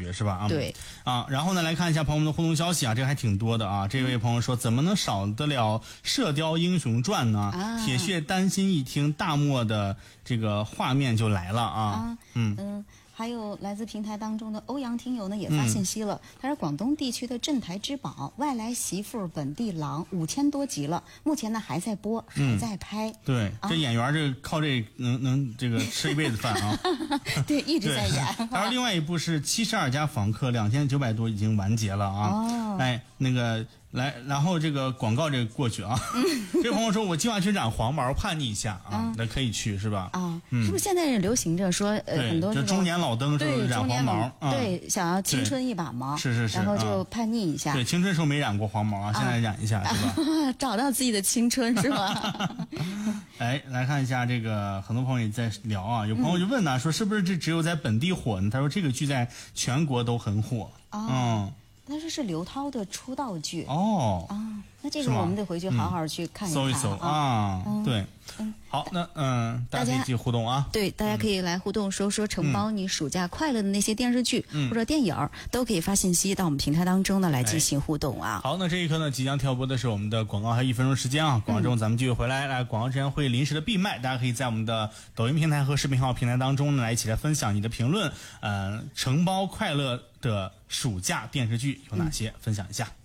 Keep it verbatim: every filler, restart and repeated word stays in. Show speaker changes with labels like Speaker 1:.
Speaker 1: 觉是吧？啊，
Speaker 2: 对
Speaker 1: 啊，然后呢，来看一下朋友们的互动消息啊，这个还挺多的啊。这位朋友说，怎么能少得了《射雕英雄传》呢？
Speaker 2: 啊、
Speaker 1: 铁血丹心一听，大漠的这个画面就来了啊。
Speaker 2: 啊
Speaker 1: 嗯
Speaker 2: 嗯。还有来自平台当中的欧阳听友呢也发信息了，嗯、他说广东地区的镇台之宝外来媳妇本地郎五千多集了，目前呢还在播，还在拍。
Speaker 1: 嗯、对，
Speaker 2: 啊、
Speaker 1: 这演员这靠这能能这个吃一辈子饭啊。
Speaker 2: 对，一直在演。
Speaker 1: 他说另外一部是七十二家房客，两千九百多已经完结了啊。
Speaker 2: 哦，
Speaker 1: 哎，那个。来，然后这个广告这个过去啊。嗯、这位朋友说，我计划去染黄毛，叛逆一下啊，那、嗯、可以去是吧？
Speaker 2: 啊，嗯、是不是现在人流行着说，呃，很多
Speaker 1: 这中年老登是染黄毛，
Speaker 2: 嗯、对，想要青春一把毛，
Speaker 1: 是是是，
Speaker 2: 然后就叛逆一下。
Speaker 1: 对，青春时候没染过黄毛啊，现在染一下、啊、是吧？
Speaker 2: 找到自己的青春是吧？
Speaker 1: 哎，来看一下这个，很多朋友也在聊啊，有朋友就问呢、啊，说是不是这只有在本地火呢？他说这个剧在全国都很火。
Speaker 2: 哦、
Speaker 1: 嗯。
Speaker 2: 但是是刘涛的出道剧
Speaker 1: 哦
Speaker 2: 啊，那这个我们得回去好好去看一看、
Speaker 1: 嗯、搜一搜啊。嗯、对，嗯，好，那嗯，大家可以继续互动啊。
Speaker 2: 对，大家可以来互动，说说承包你暑假快乐的那些电视剧、嗯、或者电影，都可以发信息到我们平台当中呢来进行互动啊。
Speaker 1: 哎、好，那这一刻呢，即将跳播的是我们的广告，还有一分钟时间啊。广告之后咱们继续回来，来广告之前会临时的闭麦，大家可以在我们的抖音平台和视频号平台当中呢，来一起来分享你的评论。嗯、呃，承包快乐的暑假电视剧有哪些？嗯、分享一下。